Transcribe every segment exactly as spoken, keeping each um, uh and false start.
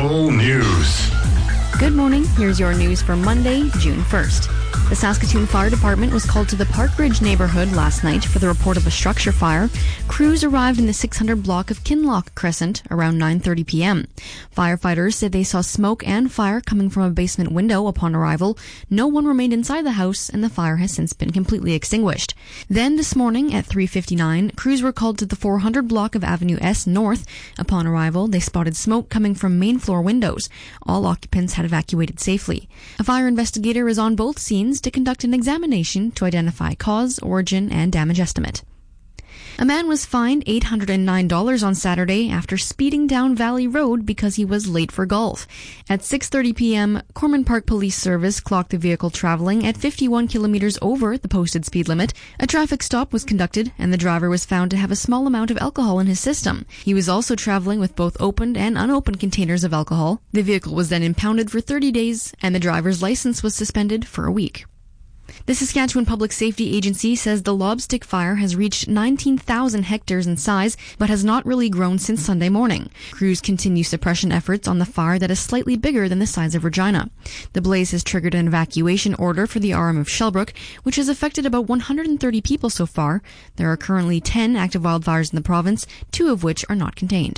Bull News. Good morning. Here's your news for Monday, June first. The Saskatoon Fire Department was called to the Park Ridge neighborhood last night for the report of a structure fire. Crews arrived in the six hundred block of Kinloch Crescent around nine thirty p.m. Firefighters said they saw smoke and fire coming from a basement window upon arrival. No one remained inside the house, and the fire has since been completely extinguished. Then this morning at three fifty-nine, crews were called to the four hundred block of Avenue S North. Upon arrival, they spotted smoke coming from main floor windows. All occupants had evacuated safely. A fire investigator is on both scenes to conduct an examination to identify cause, origin, and damage estimate. A man was fined eight hundred nine dollars on Saturday after speeding down Valley Road because he was late for golf. At six thirty p.m., Corman Park Police Service clocked the vehicle traveling at fifty-one kilometers over the posted speed limit. A traffic stop was conducted, and the driver was found to have a small amount of alcohol in his system. He was also traveling with both opened and unopened containers of alcohol. The vehicle was then impounded for thirty days, and the driver's license was suspended for a week. The Saskatchewan Public Safety Agency says the lobstick fire has reached nineteen thousand hectares in size, but has not really grown since Sunday morning. Crews continue suppression efforts on the fire that is slightly bigger than the size of Regina. The blaze has triggered an evacuation order for the R M of Shellbrook, which has affected about one hundred thirty people so far. There are currently ten active wildfires in the province, two of which are not contained.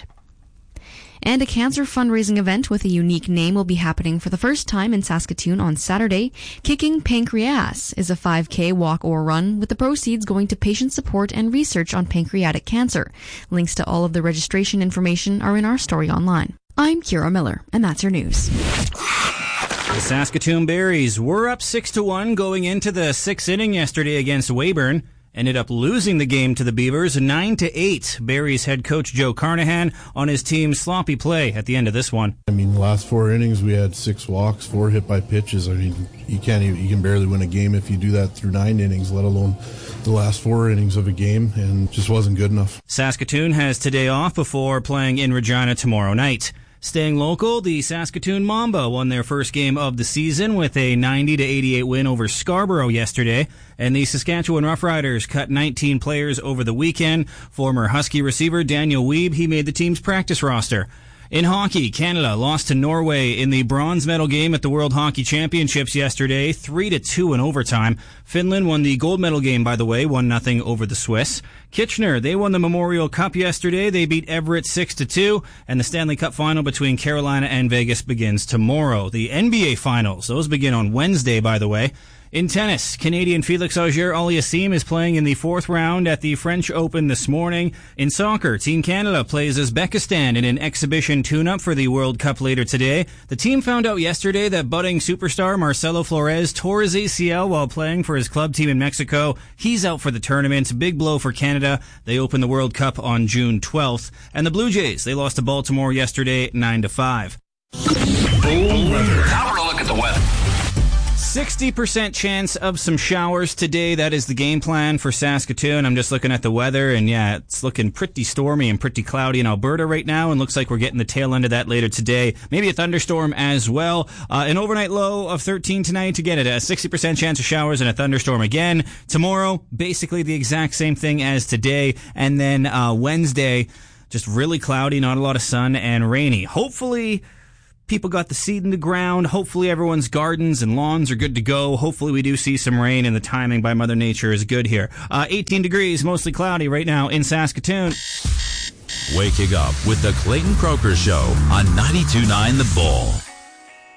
And a cancer fundraising event with a unique name will be happening for the first time in Saskatoon on Saturday. Kicking Pancreas is a five K walk or run, with the proceeds going to patient support and research on pancreatic cancer. Links to all of the registration information are in our story online. I'm Kira Miller, and that's your news. The Saskatoon Berries were up six to one going into the sixth inning yesterday against Weyburn. Ended up losing the game to the Beavers nine to eight. Berries head coach Joe Carnahan on his team's sloppy play at the end of this one. I mean, the last four innings we had six walks, four hit by pitches. I mean, you can't even, you can barely win a game if you do that through nine innings, let alone the last four innings of a game, and just wasn't good enough. Saskatoon has today off before playing in Regina tomorrow night. Staying local, the Saskatoon Mamba won their first game of the season with a ninety to eighty-eight win over Scarborough yesterday, and the Saskatchewan Roughriders cut nineteen players over the weekend. Former Husky receiver Daniel Wiebe, he made the team's practice roster. In hockey, Canada lost to Norway in the bronze medal game at the World Hockey Championships yesterday, three to two in overtime. Finland won the gold medal game, by the way, one nothing over the Swiss. Kitchener, they won the Memorial Cup yesterday. They beat Everett six to two, and the Stanley Cup final between Carolina and Vegas begins tomorrow. The N B A finals, those begin on Wednesday, by the way. In tennis, Canadian Felix Auger-Aliassime is playing in the fourth round at the French Open this morning. In soccer, Team Canada plays Uzbekistan in an exhibition tune-up for the World Cup later today. The team found out yesterday that budding superstar Marcelo Flores tore his A C L while playing for his club team in Mexico. He's out for the tournament. Big blow for Canada. They open the World Cup on June twelfth. And the Blue Jays, they lost to Baltimore yesterday nine to five. Bull weather. Now we're going to look at the weather. sixty percent chance of some showers today. That is the game plan for Saskatoon. I'm just looking at the weather, and yeah, it's looking pretty stormy and pretty cloudy in Alberta right now, and looks like we're getting the tail end of that later today. Maybe a thunderstorm as well. Uh, an overnight low of thirteen tonight to get it. A sixty percent chance of showers and a thunderstorm again. Tomorrow, basically the exact same thing as today. And then uh, Wednesday, just really cloudy, not a lot of sun, and rainy. Hopefully people got the seed in the ground. Hopefully everyone's gardens and lawns are good to go. Hopefully we do see some rain, and the timing by Mother Nature is good here. Uh, eighteen degrees, mostly cloudy right now in Saskatoon. Waking up with the Clayton Croker Show on ninety-two point nine The Bull.